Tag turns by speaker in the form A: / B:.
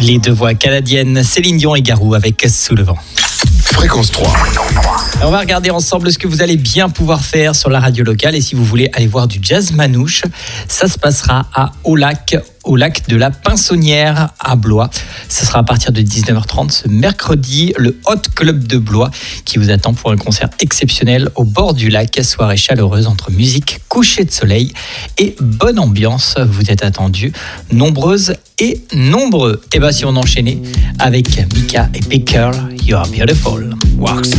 A: Les deux voix canadiennes, Céline Dion et Garou avec Sous le vent.
B: Fréquence 3.
A: On va regarder ensemble ce que vous allez bien pouvoir faire sur la radio locale. Et si vous voulez aller voir du jazz manouche, ça se passera au lac de la Pinsonnière à Blois. Ça sera à partir de 19h30 ce mercredi, le Hot Club de Blois qui vous attend pour un concert exceptionnel au bord du lac. Soirée chaleureuse entre musique, coucher de soleil et bonne ambiance. Vous êtes attendus nombreuses et nombreux. Et bien si on enchaînait avec Mika et Picker, You Are Beautiful. Wax.